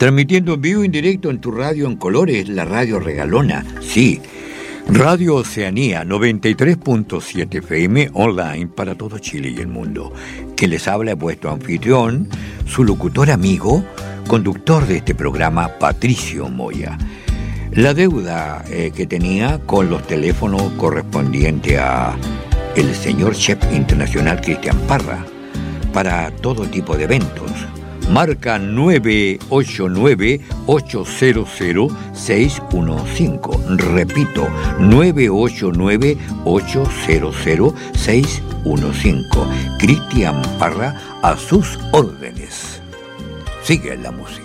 Transmitiendo en vivo y en directo en tu radio en colores, la radio regalona, sí. Radio Oceanía 93.7 FM online para todo Chile y el mundo. Que les habla es vuestro anfitrión, su locutor amigo, conductor de este programa, Patricio Moya. La deuda que tenía con los teléfonos correspondiente a el señor chef internacional Cristian Parra para todo tipo de eventos. Marca 989-800-615. Repito, 989-800-615. Cristian Parra a sus órdenes. Sigue la música.